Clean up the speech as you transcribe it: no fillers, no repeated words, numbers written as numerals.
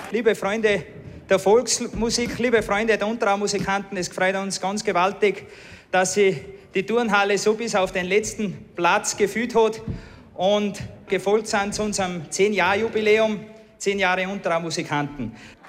Liebe Freunde der Volksmusik, liebe Freunde der Unterau-Musikanten, es freut uns ganz gewaltig, dass sie die Turnhalle so bis auf den letzten Platz gefüllt hat und gefolgt sind zu unserem 10-Jahr-Jubiläum, 10 Jahre Unterau-Musikanten.